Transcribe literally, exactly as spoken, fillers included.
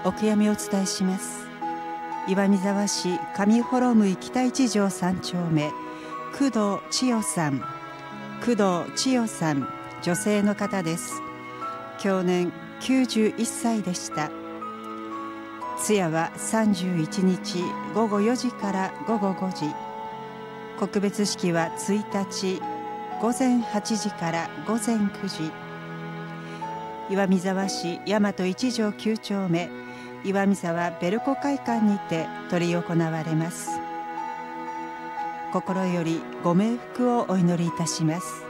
お悔やみをお伝えします。岩見沢市上幌向北一条三丁目、工藤千代さん工藤千代さん、女性の方です。享年きゅうじゅういっさいでした。通夜はさんじゅういちにちごごよじからごごごじ、告別式はついたちごぜんはちじからごぜんくじ、岩見沢市大和一条きゅう丁目岩見沢ベルコ会館にて執り行われます。心よりご冥福をお祈りいたします。